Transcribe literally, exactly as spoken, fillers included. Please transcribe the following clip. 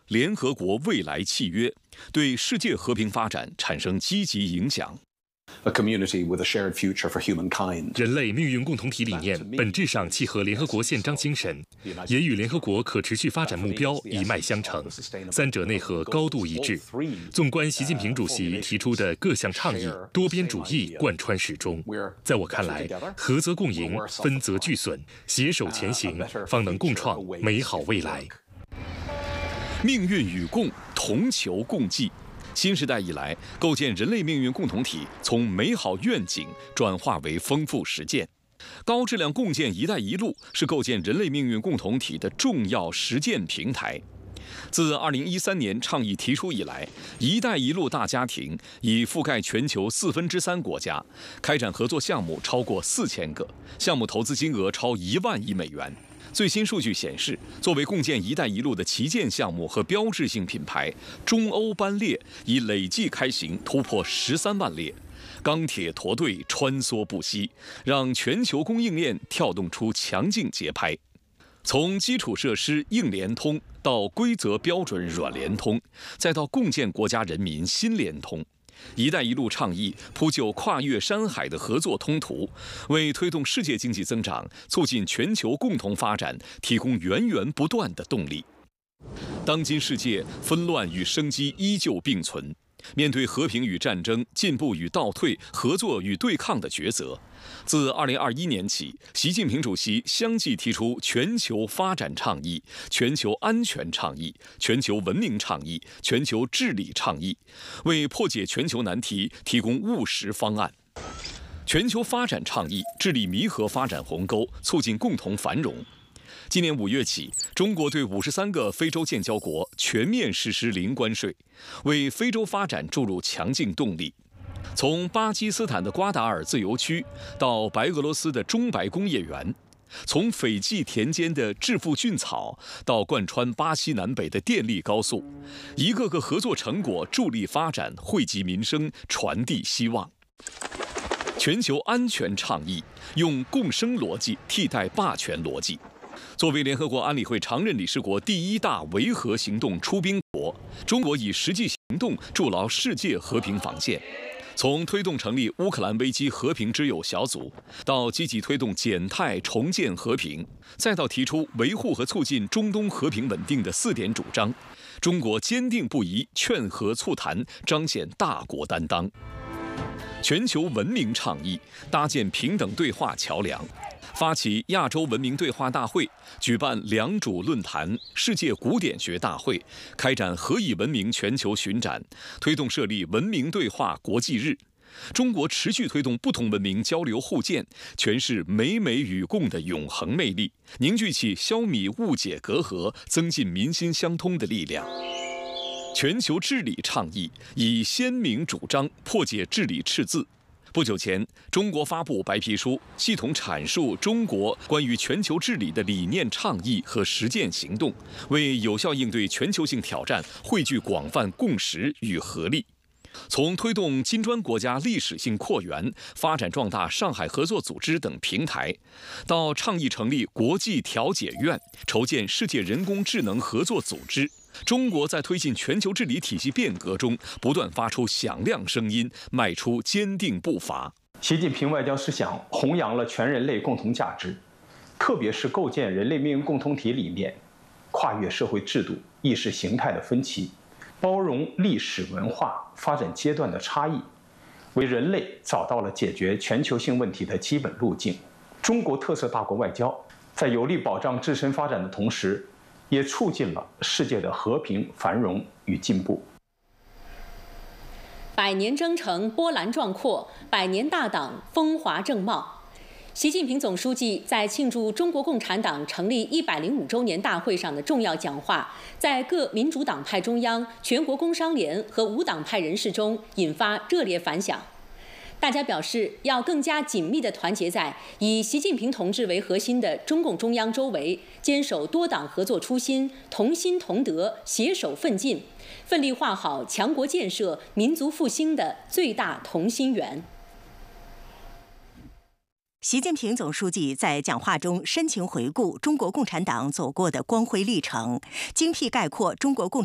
联合国未来契约，对世界和平发展产生积极影响。 A community with a shared future for humankind. 人类命运共同体理念本质上契合联合国宪章精神，也与联合国可持续发展目标一脉相承，三者内核高度一致。纵观习近平主席提出的各项倡议，多边主义贯穿始终。在我看来，合则共赢，分则俱损，携手前行，方能共创美好未来。 命运与共，同求共济。 新时代以来，构建人类命运共同体从美好愿景转化为丰富实践。高质量共建“一带一路”是构建人类命运共同体的重要实践平台。自二零一三年倡议提出以来，“一带一路”大家庭已覆盖全球四分之三国家，开展合作项目超过四千个，项目投资金额超一万亿美元。 最新数据显示，作为共建“一带一路”的旗舰项目和标志性品牌，中欧班列已累计开行突破十三万列，钢铁驼队穿梭不息，让全球供应链跳动出强劲节拍。从基础设施硬联通到规则标准软联通，再到共建国家人民新联通。 “一带一路”倡议铺就跨越山海的合作通途，为推动世界经济增长、促进全球共同发展提供源源不断的动力。当今世界纷乱与生机依旧并存，面对和平与战争、进步与倒退、合作与对抗的抉择，自二零二一年起，习近平主席相继提出全球发展倡议、全球安全倡议、全球文明倡议、全球治理倡议，为破解全球难题提供务实方案。全球发展倡议致力弥合发展鸿沟，促进共同繁荣。 今年五月起，中国对五十三个非洲建交国全面实施零关税，为非洲发展注入强劲动力。从巴基斯坦的瓜达尔自由区到白俄罗斯的中白工业园，从斐济田间的致富菌草到贯穿巴西南北的电力高速，一个个合作成果助力发展，惠及民生，传递希望。全球安全倡议用共生逻辑替代霸权逻辑。 作为联合国安理会常任理事国第一大维和行动出兵国，中国以实际行动筑牢世界和平防线。从推动成立乌克兰危机和平之友小组，到积极推动减碳重建和平，再到提出维护和促进中东和平稳定的四点主张，中国坚定不移劝和促谈，彰显大国担当。全球文明倡议搭建平等对话桥梁。 发起亚洲文明对话大会，举办良渚论坛、世界古典学大会，开展何以文明全球巡展，推动设立文明对话国际日。中国持续推动不同文明交流互鉴，诠释美美与共的永恒魅力，凝聚起消弭误解隔阂、增进民心相通的力量。全球治理倡议以鲜明主张破解治理赤字。 不久前，中国发布白皮书，系统阐述中国关于全球治理的理念倡议和实践行动，为有效应对全球性挑战汇聚广泛共识与合力。从推动金砖国家历史性扩员、发展壮大上海合作组织等平台，到倡议成立国际调解院、筹建世界人工智能合作组织。 中国在推进全球治理体系变革中，不断发出响亮声音，迈出坚定步伐。 习近平外交思想弘扬了全人类共同价值，特别是构建人类命运共同体理念，跨越社会制度、意识形态的分歧，包容历史文化发展阶段的差异，为人类找到了解决全球性问题的基本路径。中国特色大国外交在有力保障自身发展的同时， 也促进了世界的和平、繁荣与进步。 百年征程波澜壮阔，百年大党风华正茂。习近平总书记在庆祝中国共产党成立一百零五周年大会上的重要讲话，在各民主党派中央、全国工商联和无党派人士中引发热烈反响。 大家表示，要更加紧密地团结在以习近平同志为核心的中共中央周围，坚守多党合作初心，同心同德，携手奋进，奋力画好强国建设、民族复兴的最大同心圆。 习近平总书记在讲话中深情回顾中国共产党走过的光辉历程，精辟概括中国共产